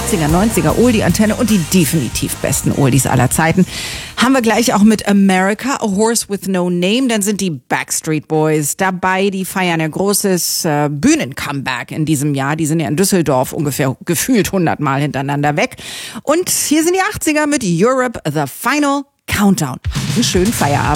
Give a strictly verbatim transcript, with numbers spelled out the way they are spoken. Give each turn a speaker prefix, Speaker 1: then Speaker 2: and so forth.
Speaker 1: achtziger, neunziger Oldie-Antenne und die definitiv besten Oldies aller Zeiten haben wir gleich auch mit America, A Horse with No Name. Dann sind die Backstreet Boys dabei, die feiern ein großes äh, Bühnen-Comeback in diesem Jahr. Die sind ja in Düsseldorf ungefähr gefühlt hundertmal hintereinander weg. Und hier sind die achtziger mit Europe, The Final Countdown. Einen schönen Feierabend.